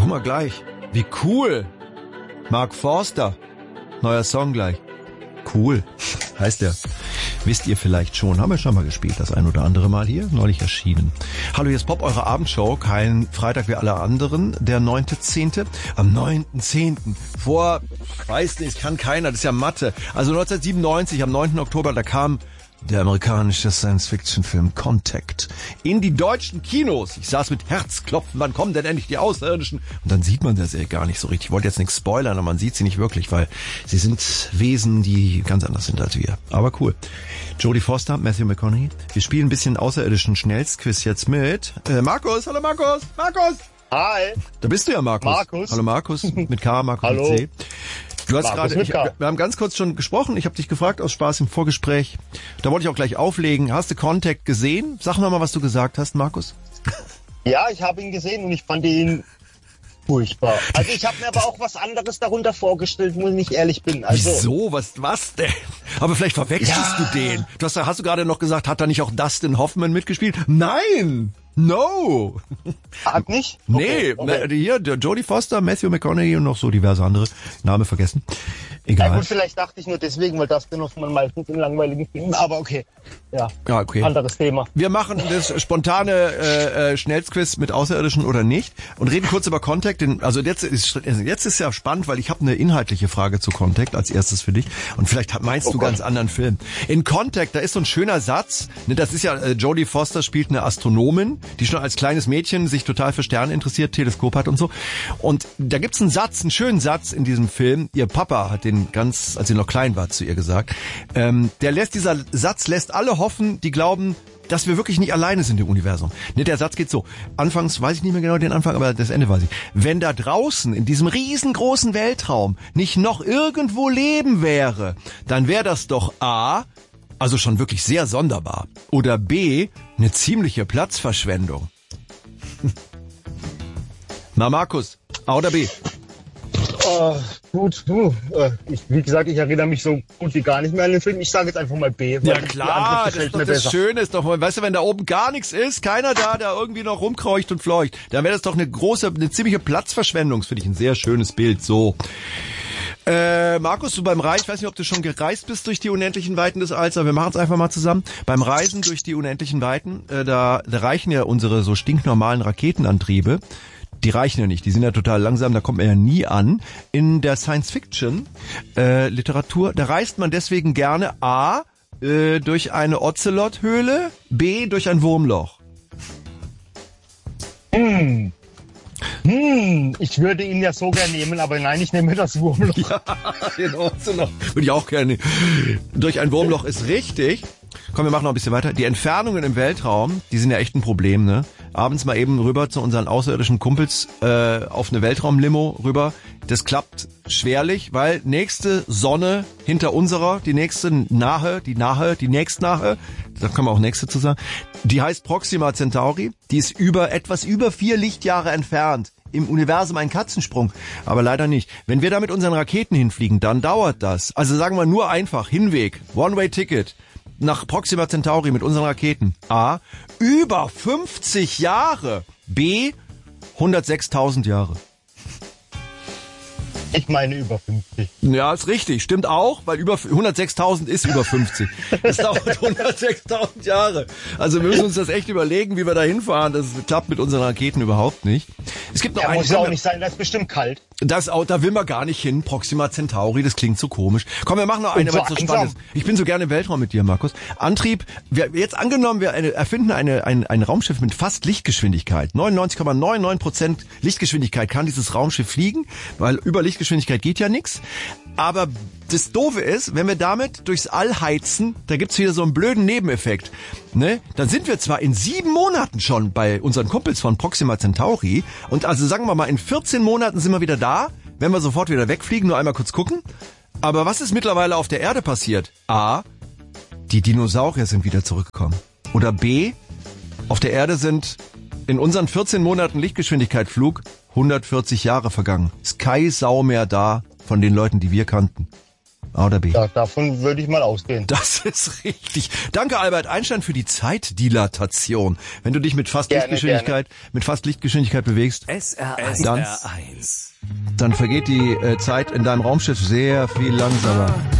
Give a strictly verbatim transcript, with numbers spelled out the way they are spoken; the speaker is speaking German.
mal gleich. Wie cool. Mark Forster. Neuer Song gleich. Cool, heißt der. Wisst ihr vielleicht schon, haben wir schon mal gespielt, das ein oder andere Mal hier, neulich erschienen. Hallo, hier ist Pop, eure Abendshow, kein Freitag wie alle anderen, der neunte zehnte Am neunten zehnten vor, weiß nicht, kann keiner, das ist ja Mathe. Also neunzehnhundertsiebenundneunzig, am neunten Oktober, da kam der amerikanische Science-Fiction-Film Contact in die deutschen Kinos. Ich saß mit Herzklopfen, wann kommen denn endlich die Außerirdischen? Und dann sieht man das ja gar nicht so richtig. Ich wollte jetzt nichts spoilern, aber man sieht sie nicht wirklich, weil sie sind Wesen, die ganz anders sind als wir. Aber cool. Jodie Foster, Matthew McConaughey. Wir spielen ein bisschen außerirdischen Schnellsquiz jetzt mit äh, Markus. Hallo Markus. Markus. Hi. Da bist du ja, Markus. Markus. Hallo Markus. Mit K, Markus Hallo. mit C. Du hast Markus gerade, ich, wir haben ganz kurz schon gesprochen, ich habe dich gefragt aus Spaß im Vorgespräch, da wollte ich auch gleich auflegen, hast du Contact gesehen? Sag noch mal, was du gesagt hast, Markus. Ja, ich habe ihn gesehen und ich fand ihn furchtbar. Also ich habe mir aber auch was anderes darunter vorgestellt, wo ich nicht ehrlich bin. Also, wieso? Was, was denn? Aber vielleicht verwechselst ja. du den. Du hast, hast du gerade noch gesagt, hat da nicht auch Dustin Hoffman mitgespielt? Nein! No! Hat nicht? Okay, nee, okay. Hier, der Jodie Foster, Matthew McConaughey und noch so diverse andere. Name vergessen. Egal. Ja gut, vielleicht dachte ich nur deswegen, weil Dustin Hoffman meistens in langweiligen Filmen, aber okay. Ja, ja, okay. Anderes Thema. Wir machen das spontane äh, äh, Schnellsquiz mit Außerirdischen oder nicht und reden kurz über Contact. Denn, also jetzt ist jetzt ist ja spannend, weil ich habe eine inhaltliche Frage zu Contact als erstes für dich und vielleicht meinst oh du Gott. ganz anderen Film. In Contact, da ist so ein schöner Satz, ne, das ist ja, äh, Jodie Foster spielt eine Astronomin, die schon als kleines Mädchen sich total für Sterne interessiert, Teleskop hat und so. Und da gibt's einen Satz, einen schönen Satz in diesem Film. Ihr Papa hat den ganz, als sie noch klein war, zu ihr gesagt. Ähm, der lässt, dieser Satz lässt alle hoffen, die glauben, dass wir wirklich nicht alleine sind im Universum. Ne, der Satz geht so. Anfangs weiß ich nicht mehr genau den Anfang, aber das Ende weiß ich. Wenn da draußen in diesem riesengroßen Weltraum nicht noch irgendwo Leben wäre, dann wäre das doch A, also schon wirklich sehr sonderbar, oder B, eine ziemliche Platzverschwendung. Na, Markus, A oder B? Uh, gut, du, uh, ich, wie gesagt, ich erinnere mich so gut wie gar nicht mehr an den Film. Ich sage jetzt einfach mal B. Ja klar, das ist doch das Schöne ist doch, weißt du, wenn da oben gar nichts ist, keiner da, der irgendwie noch rumkreucht und fleucht, dann wäre das doch eine große, eine ziemliche Platzverschwendung. Das finde ich ein sehr schönes Bild, so. Äh, Markus, du beim Reisen, ich weiß nicht, ob du schon gereist bist durch die unendlichen Weiten des Alls, aber wir machen es einfach mal zusammen. Beim Reisen durch die unendlichen Weiten, äh, da, da reichen ja unsere so stinknormalen Raketenantriebe. Die reichen ja nicht, die sind ja total langsam, da kommt man ja nie an. In der Science-Fiction-Literatur, äh, da reist man deswegen gerne A, äh, durch eine Ozelothöhle, B, durch ein Wurmloch. Hm. Hm, ich würde ihn ja so gerne nehmen, aber nein, ich nehme das Wurmloch. Ja, den Ozelot würde ich auch gerne. Durch ein Wurmloch ist richtig. Komm, wir machen noch ein bisschen weiter. Die Entfernungen im Weltraum, die sind ja echt ein Problem, ne? Abends mal eben rüber zu unseren außerirdischen Kumpels äh, auf eine Weltraumlimo rüber. Das klappt schwerlich, weil nächste Sonne hinter unserer, die nächste nahe, die nahe, die nächstnahe, da kann man auch nächste zu sagen, die heißt Proxima Centauri. Die ist über etwas über vier Lichtjahre entfernt. Im Universum ein Katzensprung, aber leider nicht. Wenn wir da mit unseren Raketen hinfliegen, dann dauert das. Also sagen wir nur einfach, Hinweg, One-Way-Ticket nach Proxima Centauri mit unseren Raketen. A, über fünfzig Jahre. B, hundertsechstausend Jahre. Ich meine über fünfzig. Ja, ist richtig. Stimmt auch, weil über hundertsechstausend ist über fünfzig. Das dauert hundertsechstausend Jahre. Also wir müssen uns das echt überlegen, wie wir da hinfahren. Das klappt mit unseren Raketen überhaupt nicht. Es gibt noch ja, einen... muss ja auch nicht sein, das ist bestimmt kalt. Das, da will man gar nicht hin. Proxima Centauri, das klingt so komisch. Komm, wir machen noch eine, so weil es so spannend ist. Ich bin so gerne im Weltraum mit dir, Markus. Antrieb, wir, jetzt angenommen, wir eine, erfinden eine, ein, ein Raumschiff mit fast Lichtgeschwindigkeit. neunundneunzig Komma neunundneunzig Prozent Lichtgeschwindigkeit kann dieses Raumschiff fliegen, weil über Lichtgeschwindigkeit geht ja nichts. Aber das Doofe ist, wenn wir damit durchs All heizen, da gibt's wieder so einen blöden Nebeneffekt. Ne? Dann sind wir zwar in sieben Monaten schon bei unseren Kumpels von Proxima Centauri und also sagen wir mal, in vierzehn Monaten sind wir wieder da, wenn wir sofort wieder wegfliegen, nur einmal kurz gucken. Aber was ist mittlerweile auf der Erde passiert? A, die Dinosaurier sind wieder zurückgekommen. Oder B, auf der Erde sind in unseren vierzehn Monaten Lichtgeschwindigkeit Flug hundertvierzig Jahre vergangen. Ist keine Sau mehr da von den Leuten, die wir kannten. A oder B? Ja, davon würde ich mal ausgehen. Das ist richtig. Danke, Albert Einstein, für die Zeitdilatation. Wenn du dich mit fast Gerne, Lichtgeschwindigkeit, mit fast Lichtgeschwindigkeit bewegst, S R eins. dann, dann vergeht die äh, Zeit in deinem Raumschiff sehr viel langsamer.